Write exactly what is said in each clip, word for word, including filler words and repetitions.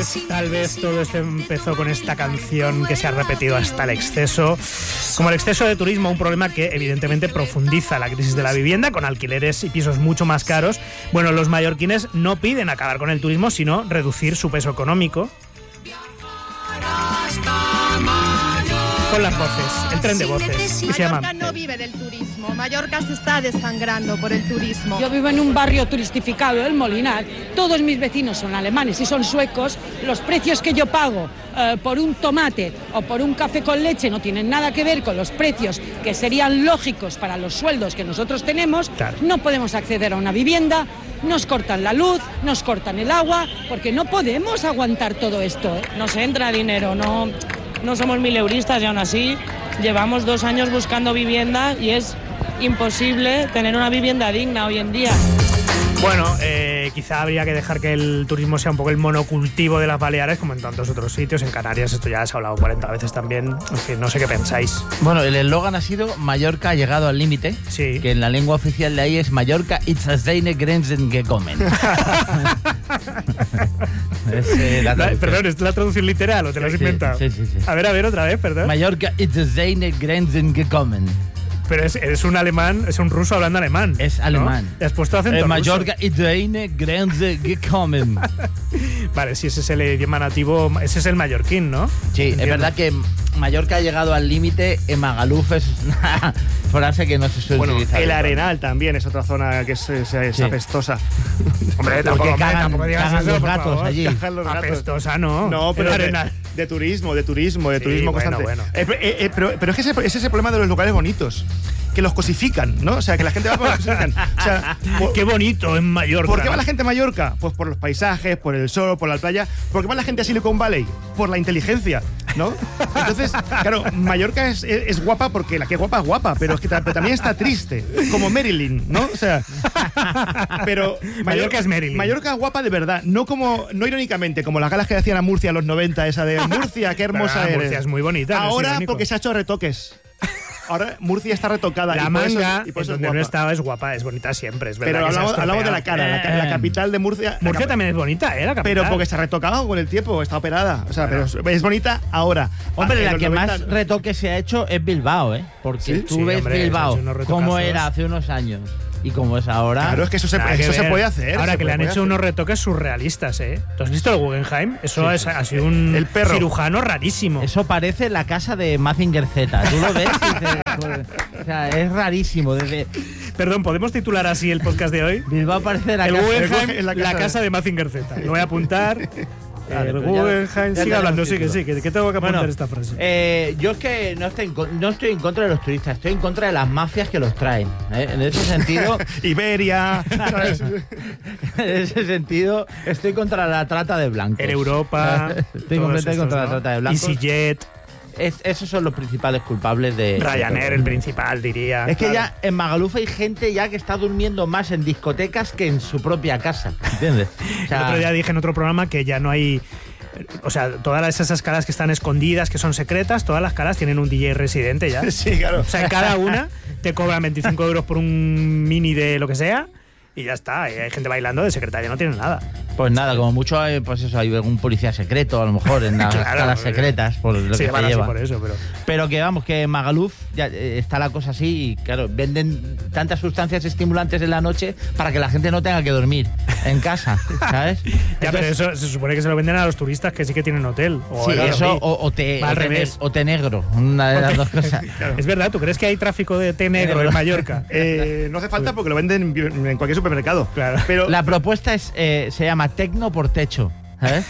Tal vez todo esto empezó con esta canción que se ha repetido hasta el exceso. Como el exceso de turismo, un problema que evidentemente profundiza la crisis de la vivienda, con alquileres y pisos mucho más caros. Bueno, los mallorquines no piden acabar con el turismo, sino reducir su peso económico. Con las voces, el tren de voces, que se llama... Mallorca no vive del turismo, Mallorca se está desangrando por el turismo. Yo vivo en un barrio turistificado, el Molinar, todos mis vecinos son alemanes y son suecos, los precios que yo pago eh, por un tomate o por un café con leche no tienen nada que ver con los precios que serían lógicos para los sueldos que nosotros tenemos, claro. No podemos acceder a una vivienda, nos cortan la luz, nos cortan el agua, porque no podemos aguantar todo esto, ¿eh? Nos entra dinero, no... No somos mileuristas y aún así llevamos dos años buscando vivienda y es imposible tener una vivienda digna hoy en día. Bueno, eh, quizá habría que dejar que el turismo sea un poco el monocultivo de las Baleares, como en tantos otros sitios. En Canarias esto ya se ha hablado cuarenta veces también. En fin, no sé qué pensáis. Bueno, el eslogan ha sido Mallorca ha llegado al límite, sí. Que en la lengua oficial de ahí es Mallorca it's a seine grenzen gekommen. es, eh, la la, perdón, ¿es la traducción literal o te lo has sí, inventado? Sí, sí, sí. A ver, a ver, otra vez, perdón. Mallorca it's a seine grenzen gekommen. Pero es, es un alemán, es un ruso hablando alemán. Es alemán. ¿No? ¿Te has puesto acento eh, ruso? Mallorca ist eine Grenze gekommen. Vale, si ese es el idioma nativo, ese es el mallorquín, ¿no? Sí, entiendo. Es verdad que Mallorca ha llegado al límite, en Magaluf es una frase que no se suele bueno, utilizar. El Arenal también es otra zona que es, es, es sí. apestosa. Hombre, tampoco, hombre, cagan, tampoco digas cagan eso, los por gatos favor. allí. Cagan los gatos. Apestosa, no. No, pero el de, Arenal. de turismo, de turismo, de sí, turismo bueno, constante. Bueno. Eh, eh, eh, pero, pero es que ese, ese es el problema de los lugares bonitos. Que los cosifican, ¿no? O sea, que la gente va por los cosifican. O sea, por, qué bonito en Mallorca. ¿Por qué va la gente a Mallorca? Pues por los paisajes, por el sol, por la playa. ¿Por qué va la gente a Silicon Valley? Por la inteligencia, ¿no? Entonces, claro, Mallorca es, es, es guapa porque la que es guapa es guapa, pero es que pero también está triste, como Marilyn, ¿no? O sea, pero Mallorca, Mallorca es Marilyn. Mallorca es guapa de verdad, no como no irónicamente, como las galas que hacían a Murcia en los noventa, esa de Murcia, qué hermosa pero, eres. Murcia es muy bonita. Ahora no es porque se ha hecho retoques. Ahora Murcia está retocada. La y manga, eso, y por eso donde no estaba, es guapa, es bonita siempre, es verdad. Pero que hablamos, hablamos de la cara, eh, la, la capital de Murcia. Murcia también es bonita, ¿eh? La capital. Pero porque se ha retocado con el tiempo, está operada. O sea, bueno. pero es bonita ahora. Hombre, ah, la que noventa... más retoque se ha hecho es Bilbao, ¿eh? Porque ¿sí? tú sí, ves hombre, Bilbao como era hace unos años. Y como es ahora... Claro, es que eso se, que eso se puede hacer. Ahora que le han hecho hacer. unos retoques surrealistas, ¿eh? ¿Tú has visto el Guggenheim? Eso sí, es, sí. ha sido un el perro. cirujano rarísimo. Eso parece la casa de Mazinger Z. Tú lo ves y dices... O sea, es rarísimo. Desde... Perdón, ¿podemos titular así el podcast de hoy? Bilbao parece la el casa... Guggenheim, el, la casa, la casa de, de Mazinger Z. Lo voy a apuntar... Vale, el Guggenheim, sigue hablando, sí, que sí, que, que tengo que apuntar bueno, esta frase. Eh, yo es que no estoy, en, no estoy en contra de los turistas, estoy en contra de las mafias que los traen. ¿eh? En ese sentido... Iberia... en ese sentido, estoy contra la trata de blancos. En Europa... estoy completamente contra ¿no? la trata de blancos. EasyJet... Es, esos son los principales culpables de... Ryanair, el principal, diría. Es que claro. ya en Magaluf hay gente ya que está durmiendo más en discotecas que en su propia casa, ¿entiendes? O sea, el otro día dije en otro programa que ya no hay... O sea, todas esas calas que están escondidas, que son secretas, todas las calas tienen un D J residente ya. Sí, claro. O sea, cada una te cobran veinticinco euros por un mini de lo que sea y ya está. Y hay gente bailando, de secretaria no tiene nada. Pues nada, como mucho hay, pues eso, hay algún policía secreto a lo mejor en las claro, calas secretas por lo sí, que se lleva. Por eso, pero... pero que vamos, que en Magaluf ya eh, está la cosa así y claro, venden tantas sustancias estimulantes en la noche para que la gente no tenga que dormir en casa, ¿sabes? Ya, Entonces, pero eso se supone que se lo venden a los turistas que sí que tienen hotel. O sí, eso o, o, té, al o, té, revés. o té negro, una de las dos cosas. Claro. Es verdad, ¿tú crees que hay tráfico de té negro en Mallorca? Eh, no hace falta porque lo venden en cualquier supermercado. Claro. Pero la propuesta es eh, se llama Tecno por techo, ¿sabes?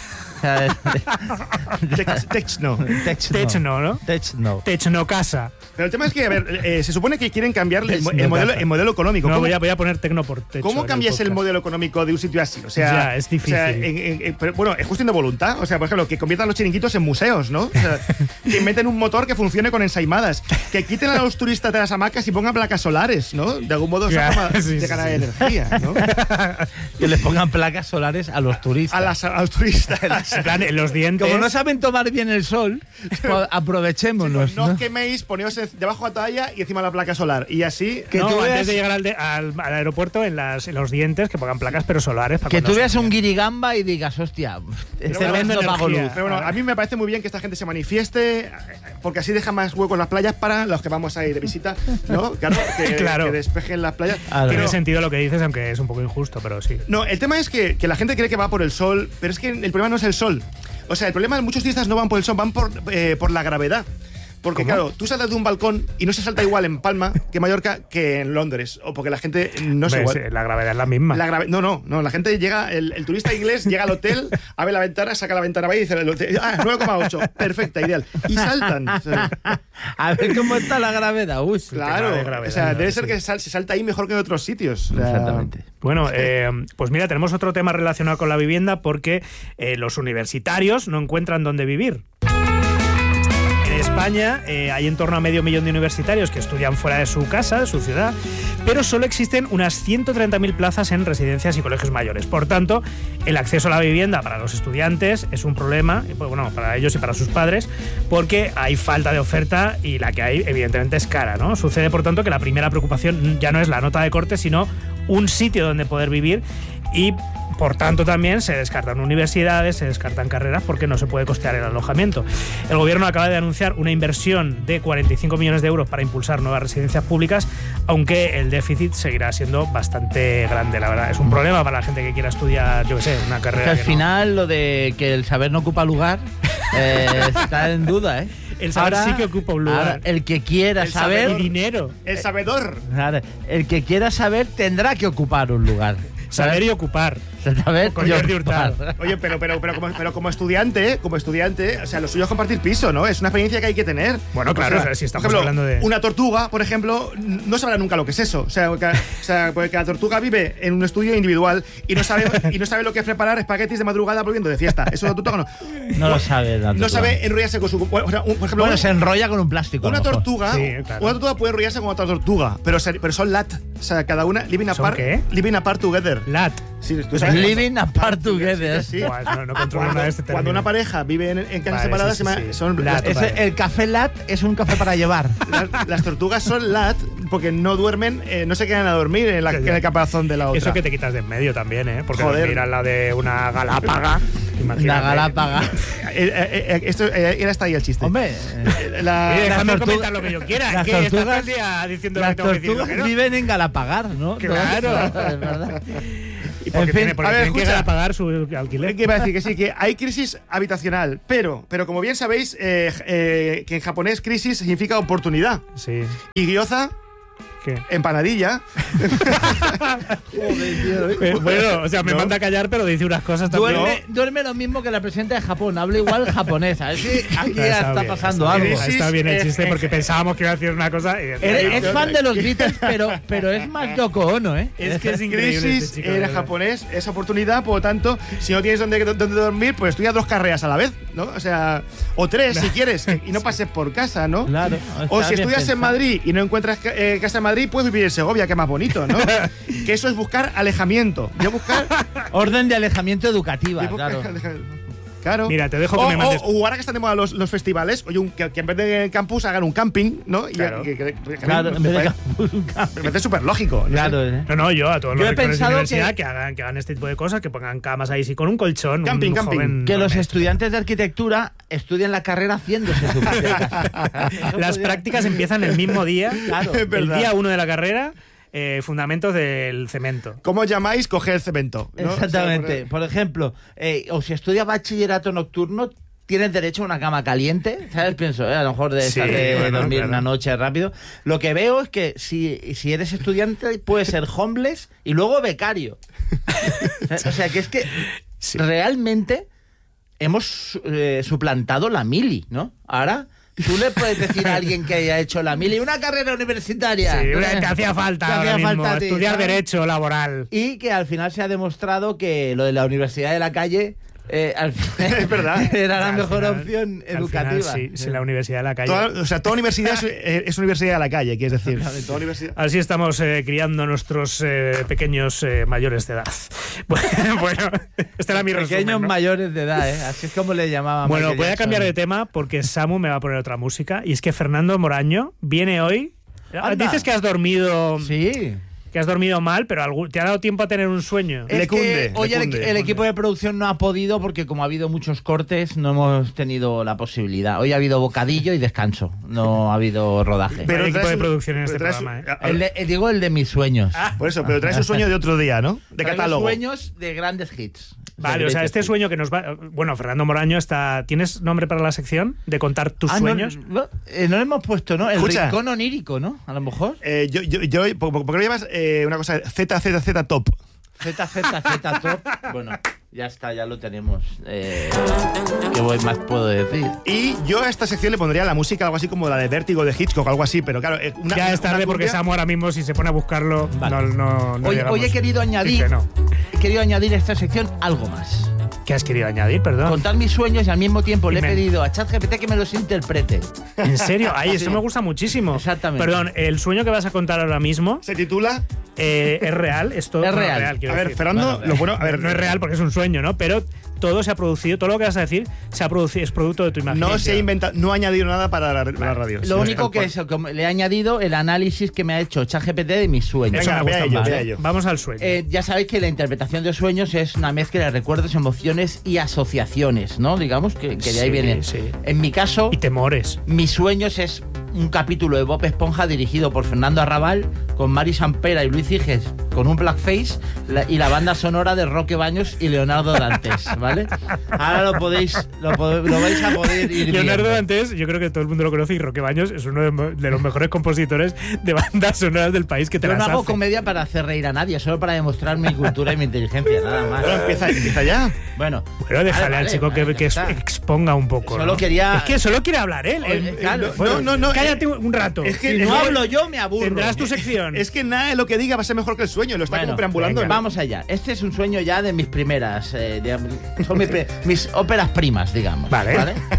Techno. Techno, ¿no? Techno. Techno casa. Pero el tema es que, a ver, eh, se supone que quieren cambiar el, el, modelo, el modelo económico. No, voy a, voy a poner Tecno por techo. ¿Cómo cambias el, el modelo económico de un sitio así? O sea, ya, es difícil. O sea, en, en, en, pero, bueno, es cuestión de voluntad. O sea, por ejemplo, que conviertan los chiringuitos en museos, ¿no? O sea, que inventen un motor que funcione con ensaimadas. Que quiten a los turistas de las hamacas y pongan placas solares, ¿no? De algún modo esa forma sí, de ganar sí. energía, ¿no? Que les pongan placas solares a los turistas. A, las, a los turistas. En plan, en los dientes. Como no saben tomar bien el sol, pues aprovechémonos. No ¿no? os queméis, poneos debajo de la toalla y encima la placa solar. Y así. Que no, tú antes veas- de llegar al, de- al- al aeropuerto, en, las, en los dientes, que pongan placas, pero solares. Para Que cuando tú veas se- un guirigamba y digas, hostia, este bueno, mes no energía. pago luz. Pero bueno, a mí me parece muy bien que esta gente se manifieste, porque así deja más hueco en las playas para los que vamos a ir de visita, ¿no? Claro, que, Claro. que despejen las playas. Claro. Tiene Pero- sentido lo que dices, aunque es un poco injusto, pero sí. No, el tema es que, que la gente cree que va por el sol, pero es que el problema no es el sol. O sea, el problema es que muchos turistas no van por el sol, van por, eh, por la gravedad. Porque, ¿Cómo? claro, tú saltas de un balcón y no se salta igual en Palma que en Mallorca que en Londres. O porque la gente no es Ves, igual. la gravedad es la misma. La grave- no, no, no. La gente llega, el, el turista inglés llega al hotel, abre la ventana, saca la ventana y dice: el hotel, ah, nueve coma ocho, perfecta, ideal. Y saltan. O sea, A ver cómo está la gravedad. Uy, claro. tema de gravedad, O sea, claro, debe sí. ser que sal- se salta ahí mejor que en otros sitios. O sea, Exactamente. Bueno, eh, pues mira, tenemos otro tema relacionado con la vivienda porque eh, los universitarios no encuentran dónde vivir. En España eh, hay en torno a medio millón de universitarios que estudian fuera de su casa, de su ciudad, pero solo existen unas ciento treinta mil plazas en residencias y colegios mayores. Por tanto, el acceso a la vivienda para los estudiantes es un problema, y, pues, bueno, para ellos y para sus padres, porque hay falta de oferta y la que hay, evidentemente, es cara, ¿no? Sucede, por tanto, que la primera preocupación ya no es la nota de corte, sino un sitio donde poder vivir y, por tanto, también se descartan universidades, se descartan carreras porque no se puede costear el alojamiento. El gobierno acaba de anunciar una inversión de cuarenta y cinco millones de euros para impulsar nuevas residencias públicas, aunque el déficit seguirá siendo bastante grande, la verdad. Es un problema para la gente que quiera estudiar, yo qué sé, una Que carrera. al que no- final lo de que el saber no ocupa lugar eh, está en duda, ¿eh? El saber sí que ocupa un lugar. ahora, el que quiera El saber, sabedor. Y dinero. el sabedor. ahora, el que quiera saber tendrá que ocupar un lugar. Saber y ocupar. Saber Con y Jordi ocupar. Hurtado. Oye, pero, pero, pero, como, pero como estudiante, como estudiante, o sea, lo suyo es compartir piso, ¿no? Es una experiencia que hay que tener. Bueno, claro, O sea, si estamos por ejemplo, hablando de- una tortuga, por ejemplo, no sabrá nunca lo que es eso. O sea, que, o sea, porque la tortuga vive en un estudio individual y no sabe y no sabe lo que es preparar espaguetis de madrugada volviendo de fiesta. Eso la tortuga no. No lo sabe. la No tortuga. sabe enrollarse con su. O sea, un- por ejemplo, Bueno, se enrolla con un plástico. a una lo mejor. tortuga, Sí, claro. una tortuga puede enrollarse con otra tortuga, pero, ser- pero son lat. O sea, cada una living ¿Son apart, qué? living apart together. Lat. Sí, tú sabes. Living apart together. Sí, sí. Buah, no, no controlo Cuando, nada de este cuando término. una pareja vive en, en casas Vale, separadas, sí, se sí, llama- sí. son Lat. las, Ese- el café lat es un café para llevar. las- las tortugas son lat porque no duermen, eh, no se quedan a dormir en, la- en el caparazón de la otra. Eso que te quitas de en medio también, ¿eh? Porque Joder. dormir al lado de una galápaga. Imagínate. La galápaga. Eh, eh, eh, esto, eh, era hasta ahí el chiste. Hombre, Eh, la- Oye, déjame Las tortu- comentar lo que yo quiera. las que estás todo tortugas- el día diciendo lo las que tengo que decir. tortugas lo que no. viven en Galapagar, ¿no? Claro. Es verdad. Y porque En fin, tiene- porque a ver, tienen que escucha. pagar su alquiler. ¿Qué iba a decir? Que sí, que hay crisis habitacional, pero, pero como bien sabéis, eh, eh, que en japonés crisis significa oportunidad. Sí. Y gyoza, ¿Qué? empanadilla. Eh, bueno, o sea, me ¿No? manda a callar, pero dice unas cosas también. Duerme, duerme lo mismo que la presidenta de Japón, habla igual japonés. A ver si aquí Está ya está bien, pasando está algo. bien, Crisis, Está bien el eh, chiste eh, porque pensábamos que iba a decir una cosa. Y Es, es fan de los Beatles, pero, pero es más Yoko Ono, ¿eh? Es que es increíble. Crisis este chico, de en verdad. japonés es oportunidad, por lo tanto, si no tienes dónde, dónde dormir, pues estudia dos carreras a la vez, ¿no? O sea, o tres si quieres, y no pases por casa, ¿no? Claro. O está si bien estudias en pensado. Madrid y no encuentras ca- eh, casa en Madrid, puedes vivir en Segovia, que es más bonito, ¿no? Que eso es buscar alejamiento. Yo buscar. Orden de alejamiento educativa, yo buscar claro. alejamiento. Claro. Mira, te dejo que o, me mandes- O, o ahora que están de moda los, los festivales, oye, un- que, que en vez de campus hagan un camping, ¿no? Y Claro. que, que- que- que- Claro, me, en vez de parece, un cambio. me parece súper lógico. no Claro, sé. ¿eh? No, no, yo a todos Yo los he rectores de pensado universidad que- que, hagan, que hagan este tipo de cosas, que pongan camas ahí, sí, con un colchón. Camping, un camping. joven Que los honesto. estudiantes de arquitectura estudien la carrera haciéndose su Las prácticas empiezan el mismo día. Claro. Es El verdad. día uno de la carrera, eh, fundamentos del cemento. ¿Cómo llamáis coger el cemento? ¿no? Exactamente. O sea, Por ejemplo, eh, o si estudia bachillerato nocturno, tienes derecho a una cama caliente, ¿sabes? Pienso, eh, a lo mejor de, Sí, esas de bueno, dormir claro. una noche rápido. Lo que veo es que si, si eres estudiante, puedes ser homeless y luego becario. O sea, que es que Sí. realmente hemos eh, suplantado la mili, ¿no? Ahora tú le puedes decir a alguien que haya hecho la mili una carrera universitaria. Sí, una- te hacía falta, Te ahora hacía mismo, falta a ti, estudiar ¿sabes? derecho laboral. Y que al final se ha demostrado que lo de la universidad de la calle Eh, al Es verdad. Era la Al mejor final- opción al educativa. final, sí, sí, la universidad de la calle. Toda- o sea, toda universidad es, es universidad a la calle, quieres decir. Toda universidad. Así estamos eh, criando a nuestros eh, pequeños eh, mayores de edad. Bueno, este era mi Pequeños resumen, ¿no? mayores de edad, ¿eh? Así es como le llamaban. Bueno, Michael voy a Jackson. cambiar de tema porque Samu me va a poner otra música. Y es que Fernando Moraño viene hoy. Anda. Dices que has dormido Sí. que has dormido mal, pero algún- te ha dado tiempo a tener un sueño. Es Le que cunde, hoy le el, cunde. el equipo de producción no ha podido porque como ha habido muchos cortes no hemos tenido la posibilidad. Hoy ha habido bocadillo y descanso, no ha habido rodaje. Pero el equipo traes de un- producción en pero este traes programa, un- ¿eh? a- a- El de- eh, digo el de mis sueños. Por eso, pero traes un sueño de otro día, ¿no? De Traigo catálogo. sueños de grandes hits. Vale, o sea, este sueño que nos va... Bueno, Fernando Moraño está... ¿Tienes nombre para la sección? De contar tus Ah, no, sueños. No, eh, no le hemos puesto, ¿no? El Escucha. rincón onírico, ¿no? A lo mejor. Eh, yo, yo, yo, ¿por, por qué no llamas eh, una cosa Z Z Z Top? Z, Z, Z, top. Bueno, ya está, ya lo tenemos. Eh, ¿Qué voy- más puedo decir? Y yo a esta sección le pondría la música algo así como la de Vértigo de Hitchcock, algo así, pero claro, eh, una, Ya es una tarde porque cumbia- Samu ahora mismo, si se pone a buscarlo, Vale. no, no, no Hoy, llegamos. hoy he querido añadir, Dice, no. he querido añadir a esta sección algo más. ¿Qué has querido añadir? Perdón. Contar mis sueños y al mismo tiempo le he Dime. pedido a ChatGPT que me los interprete. ¿En serio? Ay, eso Sí. me gusta muchísimo. Exactamente. Perdón, el sueño que vas a contar ahora mismo Se titula. eh, es real. Es todo Es bueno, real. quiero A ver, decir. Fernando, lo bueno. A ver, No es real porque es un sueño, ¿no? Pero todo se ha producido, todo lo que vas a decir se ha producido, es producto de tu imaginación. No se ha inventado, no ha añadido nada para la, la radio. Lo Sí, único tal que cual. es, como le he añadido el análisis que me ha hecho ChatGPT de mis sueños. Eso Venga, me ve a gusta ello, más. ve a ello. Vamos al sueño. Eh, ya sabéis que la interpretación de sueños es una mezcla de recuerdos, emociones y asociaciones, ¿no? Digamos que, que de ahí Sí, viene. sí. En mi caso, y temores. mis sueños es un capítulo de Bob Esponja dirigido por Fernando Arrabal, con Mari Sampera y Luis Higes, con un blackface la- y la banda sonora de Roque Baños y Leonardo Dantes, ¿vale? Ahora lo podéis, lo, pod- lo vais a poder ir Leonardo viendo. Dantes, yo creo que todo el mundo lo conoce, y Roque Baños es uno de, mo- de los mejores compositores de bandas sonoras del país que te Yo no las hago hace. comedia para hacer reír a nadie, solo para demostrar mi cultura y mi inteligencia, nada más. Bueno, empieza, empieza ya. Bueno, Pero déjale vale, al vale, chico que, vale, que ya ex- está. exponga un poco. Solo ¿no? quería- Es que solo quiere hablar él. Oye, él- claro, él- no, no, no, Cállate eh, un rato. es que- si es no que- hablo yo, me aburro. Tendrás tu sección. Es que nada de lo que diga va a ser mejor que el sueño, lo está Bueno, como preambulando. venga, ¿no? Vamos allá. Este es un sueño ya de mis primeras, eh, de- son mis, pri- mis óperas primas, digamos. Vale.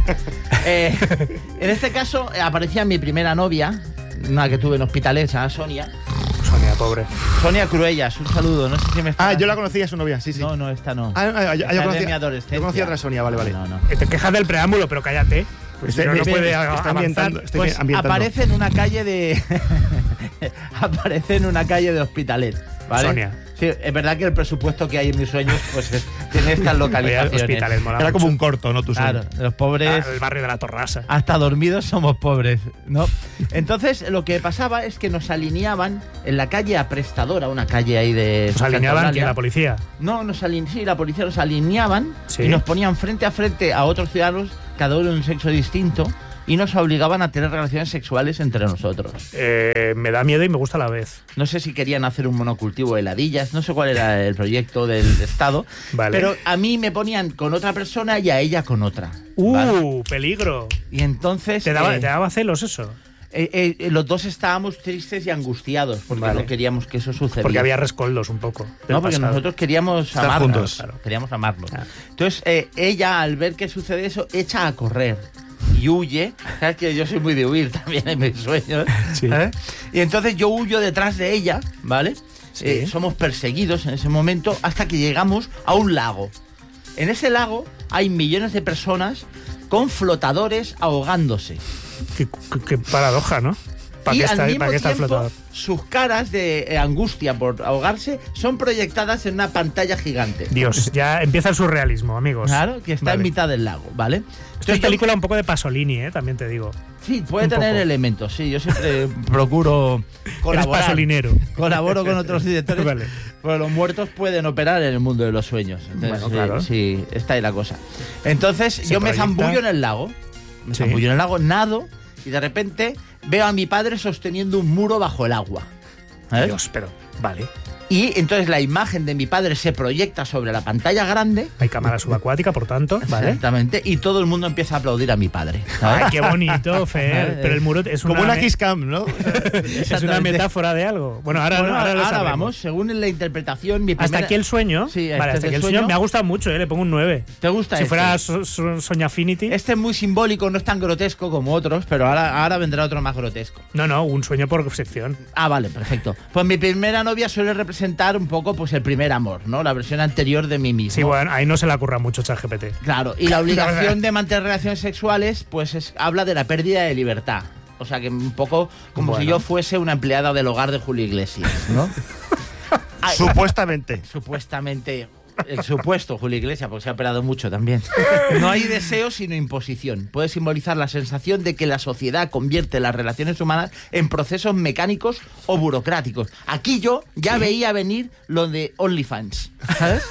Eh, en este caso eh, aparecía mi primera novia, una que tuve en Hospitalet, se llama Sonia. Sonia, pobre. Sonia Cruellas, un saludo. No sé si me está. Ah, yo la conocía, su novia, sí, sí. No, no, esta no. Ah, ah, ah, yo, Esta yo es de conocía, mi adolescencia. yo conocía a otra Sonia, vale, vale. No, no. Eh, Te quejas del preámbulo, pero cállate. Pues si Estoy- no, no estoy- puede estoy avanzar. ambientando, estoy Pues ambientando. aparece en una calle de. aparece en una calle de Hospitalet. ¿Vale? Sonia. Sí, es verdad que el presupuesto que hay en mis sueños pues es- tiene estas Oye, localizaciones. Hospitalet, mola Era mucho. como un corto, ¿no? Tu Claro, sueño. los pobres. Ah, el barrio de la Torrasa. Hasta dormidos somos pobres, ¿no? Entonces, lo que pasaba es que nos alineaban en la calle Aprestadora, una calle ahí de. Nos Santa alineaban Eulalia. que la policía. No, nos alin- sí, la policía nos alineaban Sí. y nos ponían frente a frente a otros ciudadanos, cada uno de un sexo distinto, y nos obligaban a tener relaciones sexuales entre nosotros. Eh, me da miedo y me gusta a la vez. No sé si querían hacer un monocultivo de ladillas, no sé cuál era el proyecto del Estado, Vale. pero a mí me ponían con otra persona y a ella con otra. ¡Uh! ¿vale? Peligro. Y entonces. ¿Te daba, eh, ¿Te daba celos eso? Eh, eh, los dos estábamos tristes y angustiados porque Vale. no queríamos que eso sucediera. Porque había rescoldos un poco. del No, porque pasado. nosotros queríamos Estar amarnos. juntos. Claro, queríamos amarnos. Ah. Entonces, eh, ella, al ver que sucede eso, echa a correr y huye. Sabes que yo soy muy de huir también en mis sueños. Sí. ¿eh? Y entonces yo huyo detrás de ella, ¿vale? Sí. Eh, somos perseguidos en ese momento hasta que llegamos a un lago. En ese lago hay millones de personas con flotadores ahogándose. Qué, qué- qué paradoja, ¿no? ¿Para Y qué al está, mismo para qué está el tiempo, flotador? sus caras de eh, angustia por ahogarse son proyectadas en una pantalla gigante. Dios, ya empieza el surrealismo, amigos. Claro, que está Vale. en mitad del lago, ¿vale? Esto es Entonces yo- película un poco de Pasolini, ¿eh? También te digo. Sí, puede un tener poco. elementos, sí. Yo siempre procuro colaborar. pasolinero. Colaboro con otros directores. Vale. Pero los muertos pueden operar en el mundo de los sueños. Entonces, Bueno, sí, claro. sí, está ahí la cosa. Entonces, Se yo me proyecta. zambullo en el lago. Me Sí. zambullo en el lago, nado, y de repente veo a mi padre sosteniendo un muro bajo el agua. ¿Sabes? Dios, pero vale. Y entonces la imagen de mi padre se proyecta sobre la pantalla grande. Hay cámara subacuática, por tanto, ¿vale? Exactamente. Y todo el mundo empieza a aplaudir a mi padre. ¿sabes? Ay, qué bonito, Fer. Pero el muro es una, Como una me- Kiss Cam, ¿no? es una metáfora de algo. Bueno, ahora, Bueno, ahora, lo ahora sabremos. vamos, según la interpretación, mi Hasta primera- aquí el sueño. Sí, vale, este hasta es aquí el el sueño. sueño. Me ha gustado mucho, ¿eh? Le pongo un nueve. ¿Te gusta Si este? fuera so, so- Soñafinity. Este es muy simbólico, no es tan grotesco como otros, pero ahora, ahora vendrá otro más grotesco. No, no, un sueño por sección. Ah, vale, perfecto. Pues mi primera novia suele representar un poco pues el primer amor, ¿no? La versión anterior de mí mismo. Sí, bueno, ahí no se le ocurra mucho ChatGPT. Claro, y la obligación de mantener relaciones sexuales, pues es- habla de la pérdida de libertad. O sea, que un poco como Bueno. si yo fuese una empleada del hogar de Julio Iglesias, ¿no? Ay, Supuestamente. Supuestamente, el supuesto Julio Iglesias, porque se ha operado mucho también. No hay deseo sino imposición. Puede simbolizar la sensación de que la sociedad convierte las relaciones humanas en procesos mecánicos o burocráticos. Aquí yo ya veía venir lo de OnlyFans, ¿sabes?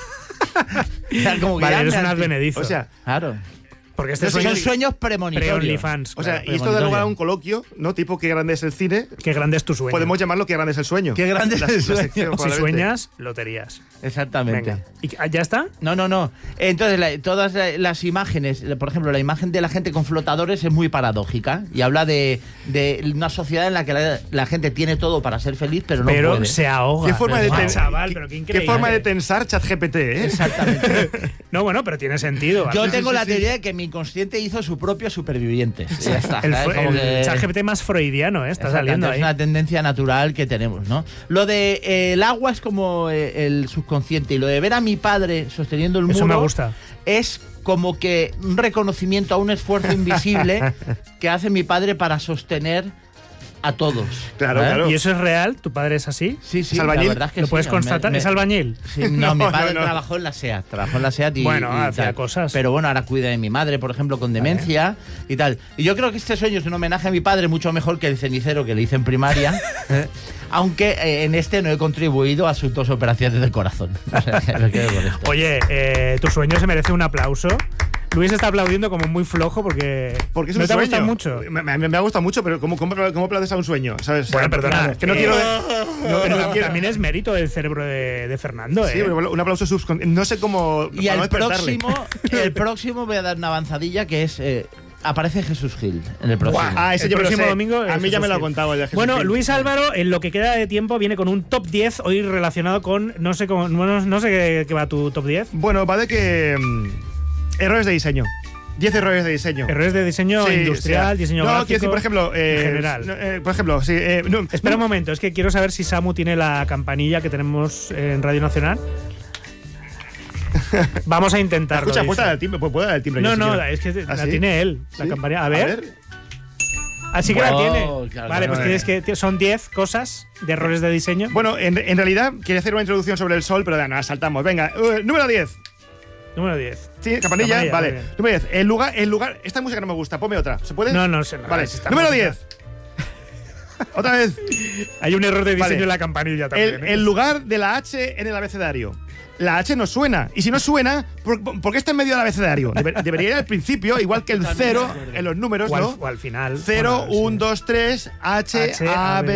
O sea, como que Vale, ya eres me un anti- advenedizo. O sea, Claro. porque este Son sueño sueños premonitorios. pre-OnlyFans. o sea, claro. y esto da lugar a un coloquio, ¿no? Tipo, qué grande es el cine. Qué grande es tu sueño. Podemos llamarlo qué grande es el sueño. Qué grande es La- el la sueño. sección, Si probablemente. sueñas, loterías. Exactamente. Venga. ¿Y, ah, ¿Ya está? No, no, no. Entonces, la- todas la- las imágenes, por ejemplo, la imagen de la gente con flotadores es muy paradójica y habla de, de una sociedad en la que la, la gente tiene todo para ser feliz, pero no pero puede. se ahoga. ¿Qué forma de Ah, ten- chaval, qué- pero qué qué increíble. forma de tensar ChatGPT, ¿eh? Exactamente. No, bueno, pero tiene sentido. Yo ¿vale? tengo sí, la sí. teoría de que mi inconsciente hizo su propio supervivientes. Y ya está. El, ¿sabes? Como el que- ChatGPT más freudiano, ¿eh? Está Exactamente, saliendo es ahí. una tendencia natural que tenemos, ¿no? Lo de eh, el agua es como eh, el subconsciente y lo de ver a mi padre sosteniendo el muro Eso me gusta. es como que un reconocimiento a un esfuerzo invisible que hace mi padre para sostener a todos. Claro, ¿Eh? claro. ¿Y eso es real? ¿Tu padre es así? Sí, sí, ¿Es la albañil? verdad es que ¿Lo sí, puedes me- constatar? me- ¿Es albañil? Sí, no, mi No, padre no, no. trabajó en la SEAT, trabajó en la SEAT y, Bueno, y hacía tal. cosas. Pero bueno, ahora cuida de mi madre, por ejemplo, con demencia y tal. Y yo creo que este sueño es un homenaje a mi padre mucho mejor que el cenicero que le hice en primaria, ¿eh? Aunque eh, en este no he contribuido a sus dos operaciones de corazón. O sea, que me quedo con esto. Oye, eh, tu sueño se merece un aplauso. Luis está aplaudiendo como muy flojo porque, Porque es no un te sueño. gusta mucho. Me, me- me ha gustado mucho, pero ¿cómo, cómo, cómo aplaudes a un sueño? ¿Sabes? Bueno, perdona, Es que no eh, quiero. No, pero no quiero- también es mérito del cerebro de, de Fernando, ¿eh? Sí, pero un aplauso subconsciente. No sé cómo. Y para no el despertarle. próximo, el próximo voy a dar una avanzadilla que es eh, aparece Jesús Gil en el próximo. Guau, ah, ese El yo me lo próximo sé. domingo A es mí ya Jesús me lo ha Gil. contado el de Jesús Bueno, Gil. Luis Álvaro, en lo que queda de tiempo, viene con un top diez hoy relacionado con. No sé cómo, bueno, no sé qué, qué va tu top diez. Bueno, va de que. mm, errores de diseño. diez errores de diseño. Errores de diseño Sí, industrial, o sea, diseño no, gráfico. quiero decir, por ejemplo. eh, en general. no, eh, por ejemplo, sí. eh, no, Espera un no, momento, es que quiero saber si Samu tiene la campanilla que tenemos en Radio Nacional. Vamos a intentarlo. Escucha, dice. puesta del timbre. Pues puedo dar el timbre. No, yo, si no, quiero. es que ¿Ah, la sí? tiene él, la ¿Sí? campaña. A ver. Así que la Wow, tiene. claro, vale, claro, pues eh. tienes que. Son diez cosas de errores de diseño. Bueno, en, en realidad quería hacer una introducción sobre el sol, pero ya, no, saltamos. Venga, uh, número diez. Número diez. Sí, campanilla, Campanilla, vale. muy bien. Número diez. El lugar, el lugar. Esta música no me gusta, ponme otra. ¿Se puede? No, no sé. no, Vale, si esta número música- diez. Otra vez. Hay un error de diseño Vale. en la campanilla también. El, ¿eh? el lugar de la H en el abecedario. La H no suena. Y si no suena, ¿por, por qué está en medio del abecedario? Debe- debería ir al principio, igual que el cero en los números, o, al, ¿no? o al final. cero, Bueno, sí. uno, dos, tres, H, H, A, A, B,